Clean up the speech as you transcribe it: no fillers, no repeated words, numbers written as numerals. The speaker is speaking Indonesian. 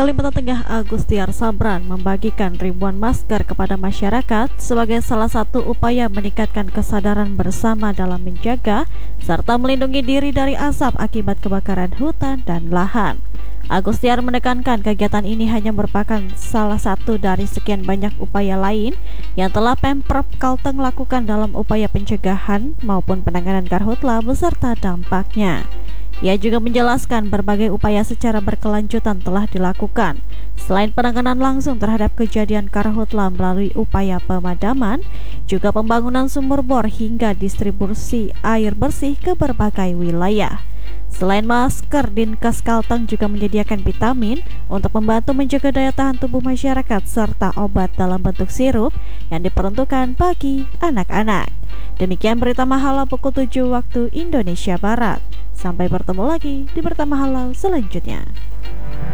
Kalimantan Tengah, Agustiar Sabran membagikan ribuan masker kepada masyarakat sebagai salah satu upaya meningkatkan kesadaran bersama dalam menjaga serta melindungi diri dari asap akibat kebakaran hutan dan lahan. Agustiar menekankan kegiatan ini hanya merupakan salah satu dari sekian banyak upaya lain yang telah Pemprov Kalteng lakukan dalam upaya pencegahan maupun penanganan karhutla beserta dampaknya. Ia juga menjelaskan berbagai upaya secara berkelanjutan telah dilakukan. Selain penanganan langsung terhadap kejadian karhutla melalui upaya pemadaman, juga pembangunan sumur bor hingga distribusi air bersih ke berbagai wilayah. Selain masker, Dinkes Kalteng juga menyediakan vitamin untuk membantu menjaga daya tahan tubuh masyarakat serta obat dalam bentuk sirup yang diperuntukkan bagi anak-anak. Demikian berita Mahala pukul 7 waktu Indonesia Barat. Sampai bertemu lagi di berita Mahala selanjutnya.